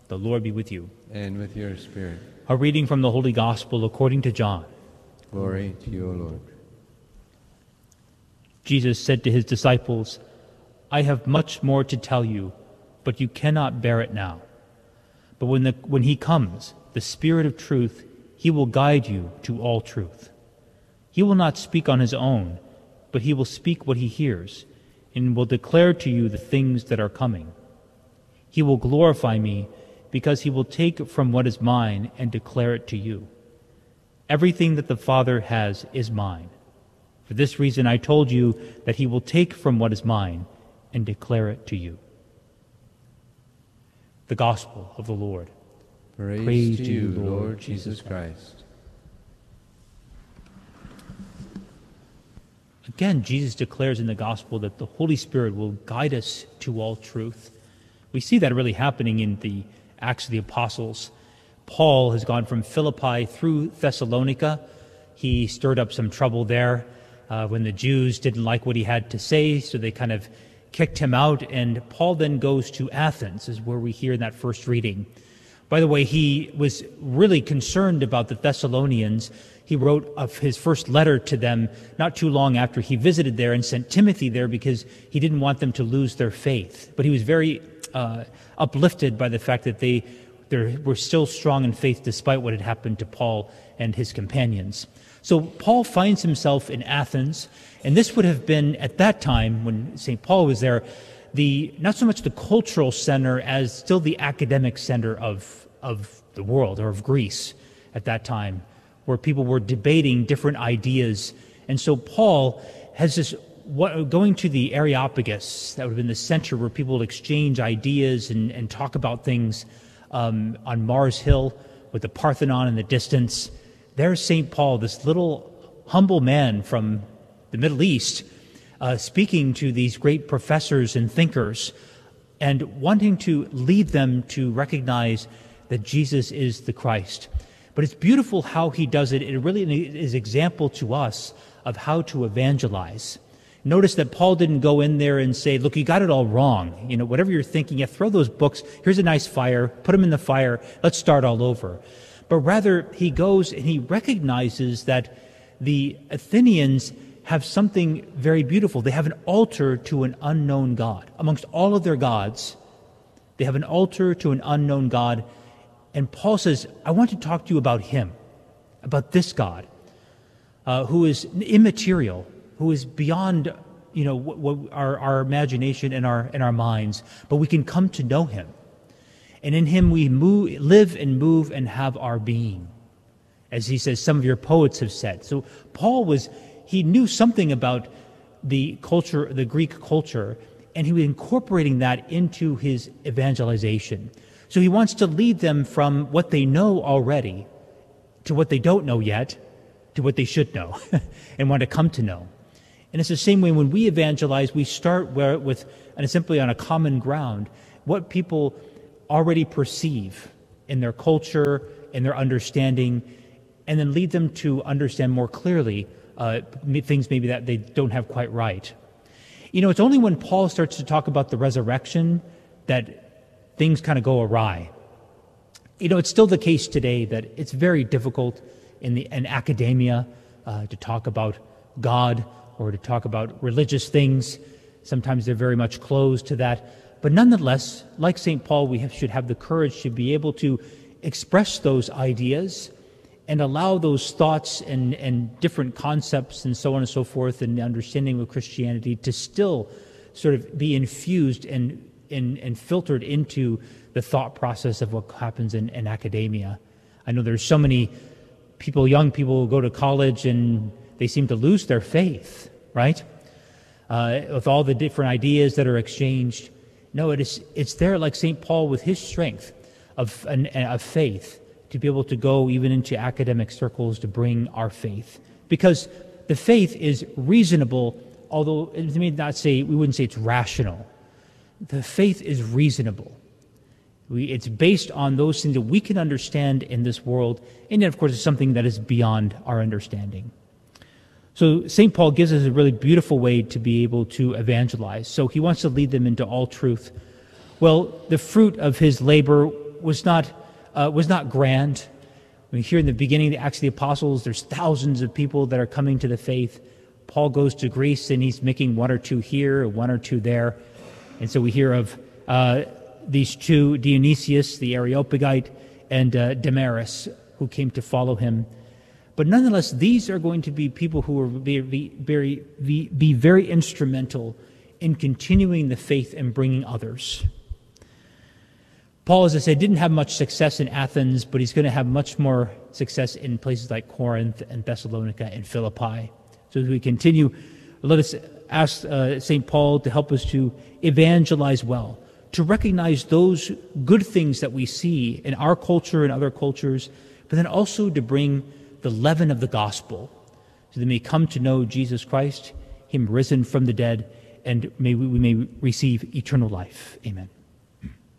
The Lord be with you. And with your spirit. A reading from the Holy Gospel according to John. Glory to you, O Lord. Jesus said to his disciples, I have much more to tell you, but you cannot bear it now. But when he comes, the Spirit of truth, he will guide you to all truth. He will not speak on his own, but he will speak what he hears, and will declare to you the things that are coming. He will glorify me, because he will take from what is mine and declare it to you. Everything that the Father has is mine. For this reason I told you that he will take from what is mine and declare it to you. The Gospel of the Lord. Praise to you, Lord Jesus Christ. Again, Jesus declares in the Gospel that the Holy Spirit will guide us to all truth. We see that really happening in the Acts of the Apostles. Paul has gone from Philippi through Thessalonica. He stirred up some trouble there when the Jews didn't like what he had to say, so they kind of kicked him out. And Paul then goes to Athens, is where we hear in that first reading. By the way, he was really concerned about the Thessalonians. He wrote of his first letter to them not too long after he visited there and sent Timothy there because he didn't want them to lose their faith. But he was very uplifted by the fact that they were still strong in faith despite what had happened to Paul and his companions. So Paul finds himself in Athens, and this would have been, at that time, when St. Paul was there, not so much the cultural center as still the academic center of the world, or of Greece at that time, where people were debating different ideas. And so Paul has this, going to the Areopagus, that would have been the center where people would exchange ideas and talk about things on Mars Hill with the Parthenon in the distance. There's St. Paul, this little humble man from the Middle East, speaking to these great professors and thinkers and wanting to lead them to recognize that Jesus is the Christ. But it's beautiful how he does it. It really is an example to us of how to evangelize. Notice that Paul didn't go in there and say, look, you got it all wrong. You know, whatever you're thinking, throw those books. Here's a nice fire. Put them in the fire. Let's start all over. But rather, he goes and he recognizes that the Athenians have something very beautiful. They have an altar to an unknown God. Amongst all of their gods, they have an altar to an unknown God. And Paul says, I want to talk to you about him, about this God, who is immaterial, who is beyond, what our imagination and our minds, but we can come to know him. And in him we live and move and have our being. As he says, some of your poets have said. So Paul he knew something about the culture, the Greek culture, and he was incorporating that into his evangelization. So he wants to lead them from what they know already to what they don't know yet, to what they should know and want to come to know. And it's the same way when we evangelize, we start with simply on a common ground, what people already perceive in their culture, in their understanding, and then lead them to understand more clearly things maybe that they don't have quite right. It's only when Paul starts to talk about the resurrection that things kind of go awry. It's still the case today that it's very difficult in academia to talk about God or to talk about religious things. Sometimes they're very much closed to that. But nonetheless, like St. Paul, we should have the courage to be able to express those ideas and allow those thoughts and different concepts and so on and so forth and the understanding of Christianity to still sort of be infused and filtered into the thought process of what happens in academia. I know there's so many young people who go to college and they seem to lose their faith, right? With all the different ideas that are exchanged. No, it's there like St. Paul with his strength of faith to be able to go even into academic circles to bring our faith. Because the faith is reasonable, although we wouldn't say it's rational. The faith is reasonable. It's based on those things that we can understand in this world, and then, of course, it's something that is beyond our understanding. So St. Paul gives us a really beautiful way to be able to evangelize. So he wants to lead them into all truth. Well, the fruit of his labor was not grand. We hear in the beginning of the Acts of the Apostles, there's thousands of people that are coming to the faith. Paul goes to Greece and he's making one or two here, one or two there. And so we hear of these two, Dionysius, the Areopagite, and Damaris, who came to follow him. But nonetheless, these are going to be people who will be very instrumental in continuing the faith and bringing others. Paul, as I said, didn't have much success in Athens, but he's going to have much more success in places like Corinth and Thessalonica and Philippi. So as we continue, let us ask St. Paul to help us to evangelize well, to recognize those good things that we see in our culture and other cultures, but then also to bring the leaven of the gospel, so that we may come to know Jesus Christ, him risen from the dead, and we may receive eternal life. Amen.